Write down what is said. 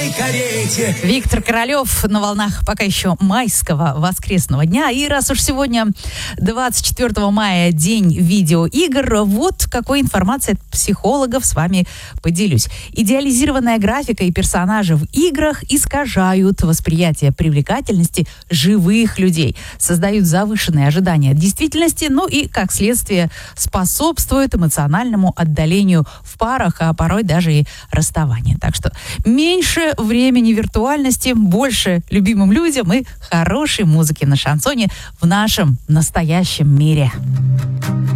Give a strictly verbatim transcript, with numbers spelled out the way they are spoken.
белой карете. Виктор Королев на волнах пока еще майского воскресного дня. И раз уж сегодня двадцать четвёртого мая день видеоигр, вот какой информацией от психологов с вами поделюсь. Идеализированная графика и персонажи в играх искажают восприятие привлекательности живых людей, создают завышенные ожидания от действительности, ну и, как следствие, способствуют эмоциональному отдалению в парах, а порой даже и расставанию. Так что меньше времени виртуальности, больше любимым людям и хорошей музыки на шансоне в нашем настоящем мире.